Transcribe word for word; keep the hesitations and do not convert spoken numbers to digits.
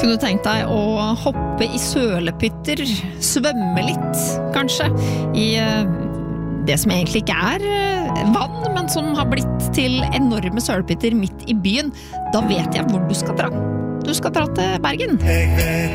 Kunne du tenkt deg å hoppe i sølepytter, svømme litt, kanskje, i det som egentlig ikke er vann, men som har blitt til enorme sølepytter midt i byen? Da vet jeg hvor du skal dra. Du skal dra til Bergen.